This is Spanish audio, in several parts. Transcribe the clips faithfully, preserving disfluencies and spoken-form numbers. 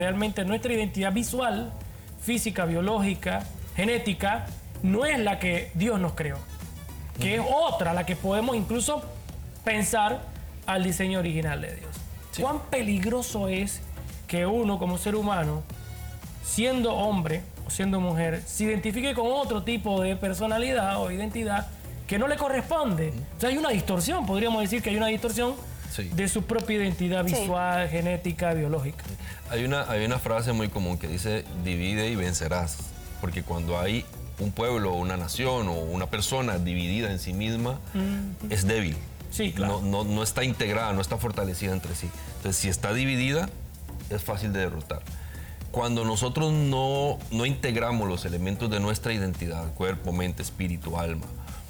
realmente nuestra identidad visual, física, biológica, genética, no es la que Dios nos creó, que es otra, la que podemos incluso pensar al diseño original de Dios. Sí. ¿Cuán peligroso es que uno como ser humano, siendo hombre o siendo mujer, se identifique con otro tipo de personalidad o identidad que no le corresponde? O sea, hay una distorsión, podríamos decir que hay una distorsión sí. de su propia identidad visual, sí. genética, biológica. Hay una, hay una frase muy común que dice, divide y vencerás, porque cuando hay un pueblo, una nación o una persona dividida en sí misma, mm. es débil. Sí, claro. No, no, no está integrada, no está fortalecida entre sí. Entonces, si está dividida, es fácil de derrotar. Cuando nosotros no, no integramos los elementos de nuestra identidad, cuerpo, mente, espíritu, alma,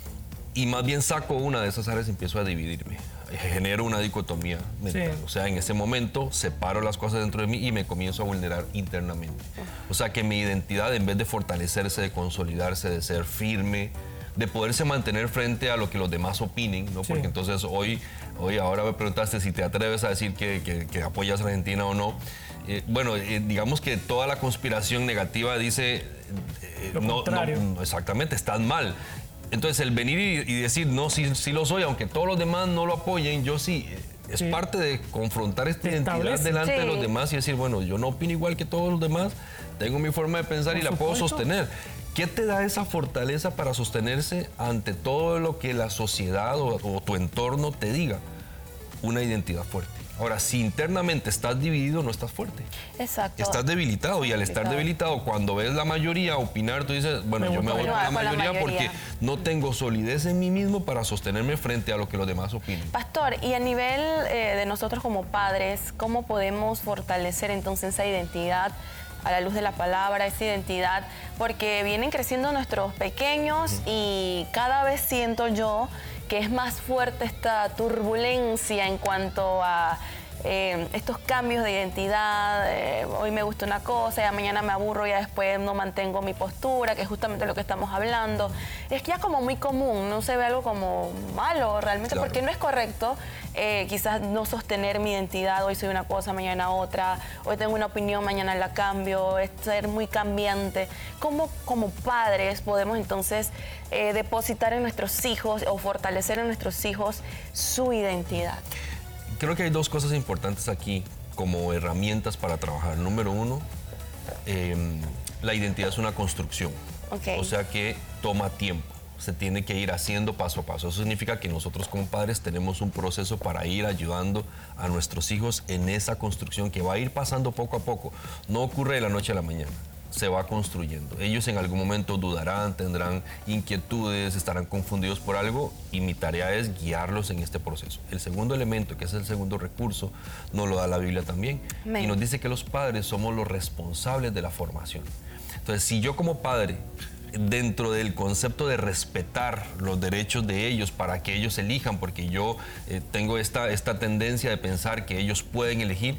y más bien saco una de esas áreas y empiezo a dividirme, genero una dicotomía mental. Sí. O sea, en ese momento separo las cosas dentro de mí y me comienzo a vulnerar internamente. O sea, que mi identidad, en vez de fortalecerse, de consolidarse, de ser firme, de poderse mantener frente a lo que los demás opinen, ¿no? Sí. Porque entonces hoy, hoy, ahora me preguntaste si te atreves a decir que, que, que apoyas a Argentina o no. Eh, bueno, eh, digamos que toda la conspiración negativa dice... Eh, lo no, contrario. No, exactamente, estás mal. Entonces, el venir y, y decir, no, sí, sí lo soy, aunque todos los demás no lo apoyen, yo sí, es sí. parte de confrontar esta identidad establece. delante sí. de los demás y decir, bueno, yo no opino igual que todos los demás, tengo mi forma de pensar Por y la supuesto. puedo sostener. ¿Qué te da esa fortaleza para sostenerse ante todo lo que la sociedad o, o tu entorno te diga? Una identidad fuerte. Ahora, si internamente estás dividido, no estás fuerte. Exacto. Estás debilitado y al estar debilitado, cuando ves la mayoría opinar, tú dices, bueno, me yo me voy con la, mayoría la mayoría porque no tengo solidez en mí mismo para sostenerme frente a lo que los demás opinan. Pastor, y a nivel eh, de nosotros como padres, ¿cómo podemos fortalecer entonces esa identidad a la luz de la palabra, esa identidad? Porque vienen creciendo nuestros pequeños uh-huh. y cada vez siento yo que es más fuerte esta turbulencia en cuanto a eh, estos cambios de identidad. Eh, hoy me gusta una cosa, ya mañana me aburro, ya después no mantengo mi postura, que es justamente lo que estamos hablando. Es ya como muy común, no se ve algo como malo realmente, claro. porque no es correcto eh, quizás no sostener mi identidad. Hoy soy una cosa, mañana otra, hoy tengo una opinión, mañana la cambio, es ser muy cambiante. ¿Cómo como padres podemos entonces eh, depositar en nuestros hijos o fortalecer en nuestros hijos su identidad? Creo que hay dos cosas importantes aquí como herramientas para trabajar. Número uno, eh, la identidad es una construcción. Okay. O sea que toma tiempo. Se tiene que ir haciendo paso a paso. Eso significa que nosotros como padres tenemos un proceso para ir ayudando a nuestros hijos en esa construcción que va a ir pasando poco a poco. No ocurre de la noche a la mañana. Se va construyendo. Ellos en algún momento dudarán, tendrán inquietudes, estarán confundidos por algo y mi tarea es guiarlos en este proceso. El segundo elemento, que es el segundo recurso, nos lo da la Biblia también. Amén. Y nos dice que los padres somos los responsables de la formación. Entonces, si yo como padre, dentro del concepto de respetar los derechos de ellos para que ellos elijan, porque yo eh, tengo esta, esta tendencia de pensar que ellos pueden elegir,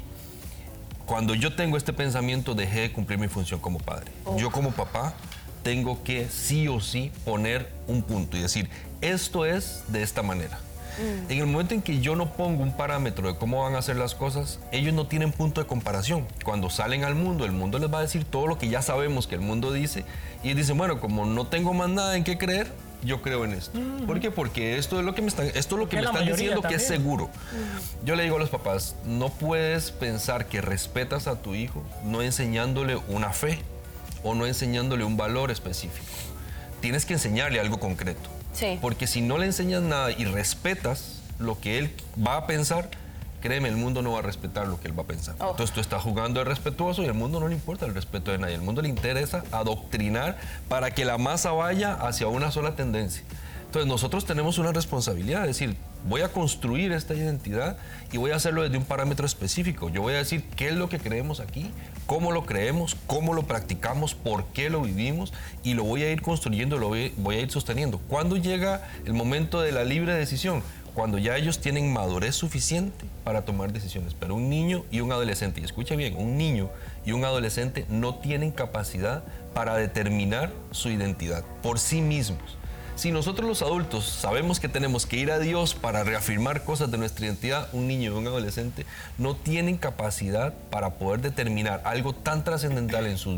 cuando yo tengo este pensamiento, dejé de cumplir mi función como padre. Oh. Yo como papá tengo que sí o sí poner un punto y decir, esto es de esta manera. Mm. En el momento en que yo no pongo un parámetro de cómo van a hacer las cosas, ellos no tienen punto de comparación. Cuando salen al mundo, el mundo les va a decir todo lo que ya sabemos que el mundo dice y ellos dicen, bueno, como no tengo más nada en qué creer, yo creo en esto. Mm-hmm. ¿Por qué? Porque esto es lo que me están, esto es lo que me están diciendo también. Que es seguro. Mm. Yo le digo a los papás, no puedes pensar que respetas a tu hijo no enseñándole una fe o no enseñándole un valor específico. Tienes que enseñarle algo concreto. Sí. Porque si no le enseñas nada y respetas lo que él va a pensar, créeme, el mundo no va a respetar lo que él va a pensar. Oh. Entonces tú estás jugando de respetuoso y al mundo no le importa el respeto de nadie. Al mundo le interesa adoctrinar para que la masa vaya hacia una sola tendencia. Entonces nosotros tenemos una responsabilidad de decir, voy a construir esta identidad y voy a hacerlo desde un parámetro específico. Yo voy a decir qué es lo que creemos aquí, cómo lo creemos, cómo lo practicamos, por qué lo vivimos y lo voy a ir construyendo, lo voy, voy a ir sosteniendo. ¿Cuándo llega el momento de la libre decisión? Cuando ya ellos tienen madurez suficiente para tomar decisiones. Pero un niño y un adolescente, y escucha bien, un niño y un adolescente no tienen capacidad para determinar su identidad por sí mismos. Si nosotros los adultos sabemos que tenemos que ir a Dios para reafirmar cosas de nuestra identidad, un niño y un adolescente no tienen capacidad para poder determinar algo tan trascendental en sus